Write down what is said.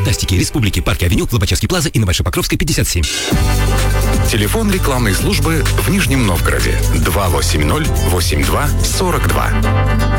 фантастики Республики, Парке Авеню, Лобачевский Плаза и на Большой Покровской, 57. Телефон рекламной службы в Нижнем Новгороде 280-82-42.